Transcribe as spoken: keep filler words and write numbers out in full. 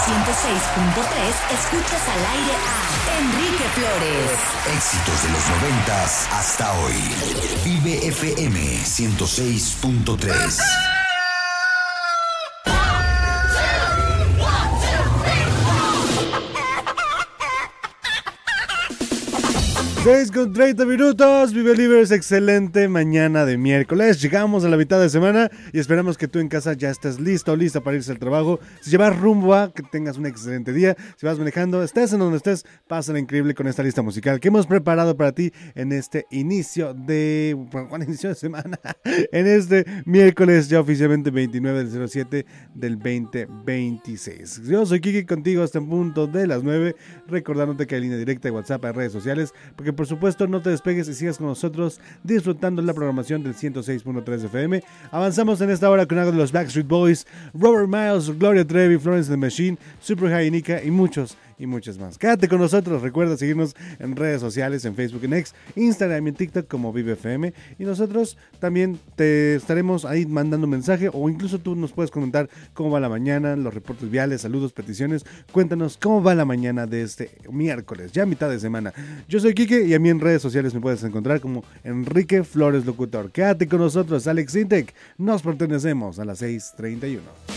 ciento seis punto tres, escuchas al aire a Enrique Flores. Éxitos de los noventas hasta hoy. Vive F M ciento seis punto tres. seis con treinta minutos, Vive Libres, excelente mañana de miércoles. Llegamos a la mitad de semana y esperamos que tú en casa ya estés listo, lista para irse al trabajo. Si llevas rumbo a, que tengas un excelente día. Si vas manejando, estés en donde estés, pásala increíble con esta lista musical que hemos preparado para ti en este inicio de... ¿Cuál inicio de semana? En este miércoles ya oficialmente veintinueve del siete del veinte veintiséis. Yo soy Kiki, contigo hasta el punto de las nueve, recordándote que hay línea directa de WhatsApp a redes sociales, porque por supuesto no te despegues y sigas con nosotros disfrutando la programación del ciento seis punto tres F M. Avanzamos en esta hora con algo de los Backstreet Boys, Robert Miles, Gloria Trevi, Florence and the Machine, Super High Nika y muchos y muchos más. Quédate con nosotros, recuerda seguirnos en redes sociales, en Facebook, en X, Instagram y en TikTok como Vive F M, y nosotros también te estaremos ahí mandando un mensaje, o incluso tú nos puedes comentar cómo va la mañana, los reportes viales, saludos, peticiones. Cuéntanos cómo va la mañana de este miércoles, ya mitad de semana. Yo soy Quique y a mí en redes sociales me puedes encontrar como Enrique Flores Locutor. Quédate con nosotros, Alex Intec, nos pertenecemos a las seis treinta y uno.